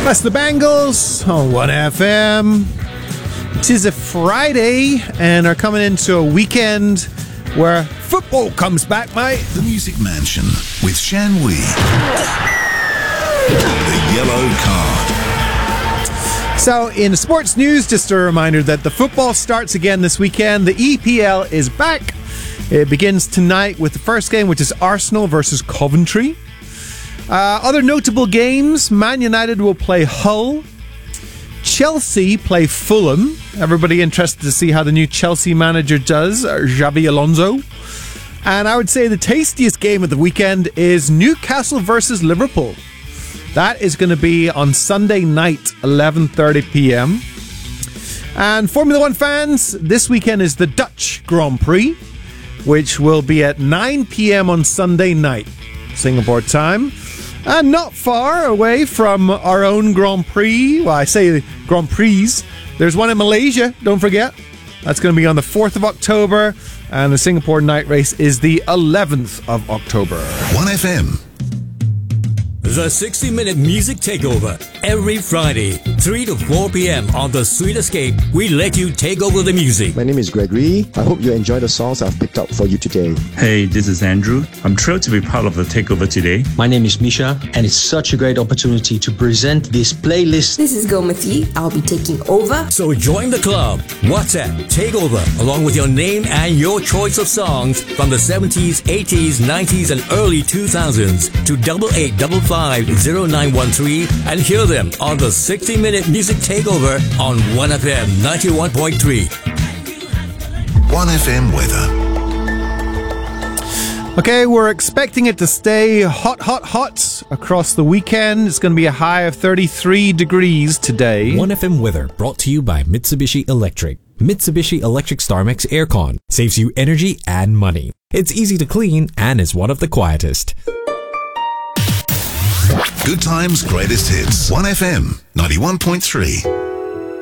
That's the Bangles on 1FM. It is a Friday and are coming into a weekend where football comes back, mate. The Music Mansion with Shan Wee. The Yellow Card. So, in sports news, just a reminder that the football starts again this weekend. The EPL is back. It begins tonight with the first game, which is Arsenal versus Coventry. Other notable games, Man United will play Hull. Chelsea play Fulham. Everybody interested to see how the new Chelsea manager does, Xabi Alonso. And I would say the tastiest game of the weekend is Newcastle versus Liverpool. That is going to be on Sunday night, 11:30 p.m. And Formula One fans, this weekend is the Dutch Grand Prix, which will be at 9 p.m. on Sunday night, Singapore time. And not far away from our own Grand Prix, well, I say Grand Prix, there's one in Malaysia, don't forget. That's going to be on the 4th of October, and the Singapore night race is the 11th of October. 1FM. The 60-minute music takeover. Every Friday, 3 to 4 p.m. on The Sweet Escape, we let you take over the music. My name is Gregory. I hope you enjoy the songs I've picked up for you today. Hey, this is Andrew. I'm thrilled to be part of the takeover today. My name is Misha, and it's such a great opportunity to present this playlist. This is Gomathi. I'll be taking over. So join the club. WhatsApp Takeover, along with your name and your choice of songs from the 70s, 80s, 90s, and early 2000s to 88550913 and hear them on the 60-minute music takeover on 1FM 91.3. 1FM weather. Okay, we're expecting it to stay hot across the weekend. It's going to be a high of 33 degrees today. 1FM weather brought to you by Mitsubishi Electric. Mitsubishi Electric StarMax Aircon saves you energy and money. It's easy to clean and is one of the quietest. Good times, greatest hits. 1FM 91.3.